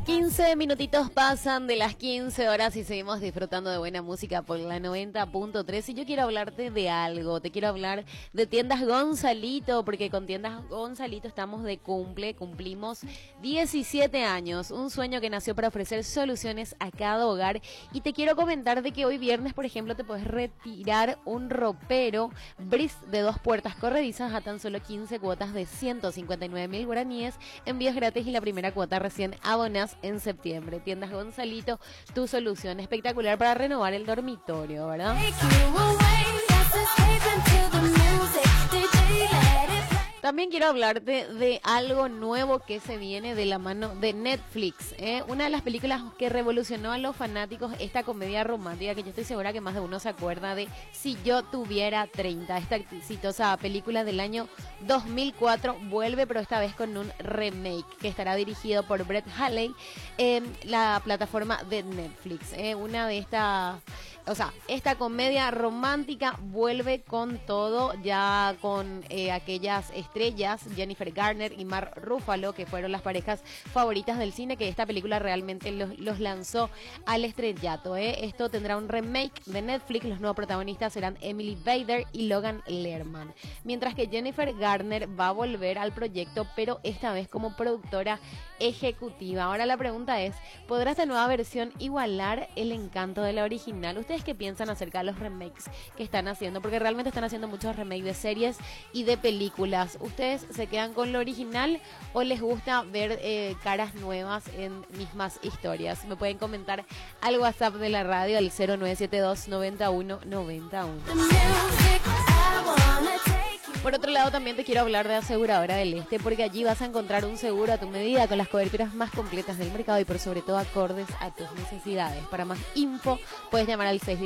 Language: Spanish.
15 minutitos pasan de las 15 horas y seguimos disfrutando de buena música por la 90.3 y yo quiero hablarte de algo, te quiero hablar de Tiendas Gonzalito, porque con Tiendas Gonzalito estamos de cumplimos 17 años, un sueño que nació para ofrecer soluciones a cada hogar y te quiero comentar de que hoy viernes, por ejemplo, te puedes retirar un ropero Breeze de 2 puertas corredizas a tan solo 15 cuotas de 159.000 guaraníes, envíos gratis y la primera cuota recién abonás en septiembre. Tiendas Gonzalito, tu solución espectacular para renovar el dormitorio, ¿verdad? También quiero hablarte de algo nuevo que se viene de la mano de Netflix, ¿eh? Una de las películas que revolucionó a los fanáticos, esta comedia romántica que yo estoy segura que más de uno se acuerda de Si yo tuviera 30. Esta exitosa película del año 2004 vuelve, pero esta vez con un remake que estará dirigido por Brett Halley en la plataforma de Netflix. Una de estas... O sea, esta comedia romántica vuelve con todo, ya con aquellas estrellas, Jennifer Garner y Mark Ruffalo, que fueron las parejas favoritas del cine, que esta película realmente los lanzó al estrellato. Esto tendrá un remake de Netflix, los nuevos protagonistas serán Emily Bader y Logan Lerman. Mientras que Jennifer Garner va a volver al proyecto, pero esta vez como productora ejecutiva. Ahora la pregunta es, ¿podrá esta nueva versión igualar el encanto de la original? ¿Ustedes qué piensan acerca de los remakes que están haciendo? Porque realmente están haciendo muchos remakes de series y de películas. ¿Ustedes se quedan con lo original o les gusta ver caras nuevas en mismas historias? Me pueden comentar al WhatsApp de la radio al 0972 91 91. Por otro lado, también te quiero hablar de Aseguradora del Este, porque allí vas a encontrar un seguro a tu medida con las coberturas más completas del mercado y por sobre todo acordes a tus necesidades. Para más info, puedes llamar al 6